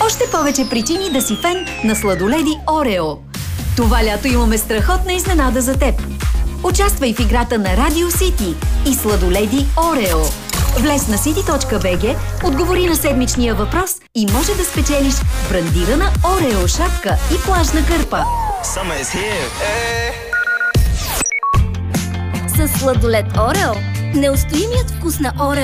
Още повече причини да си фен на сладоледи Орео. Това лято имаме страхотна изненада за теб. Участвай в играта на Радио Сити и сладоледи Орео. Влез на city.bg, отговори на седмичния въпрос и може да спечелиш брандирана Орео шапка и плажна кърпа. С сладолед Орео неустоимият вкус на Орео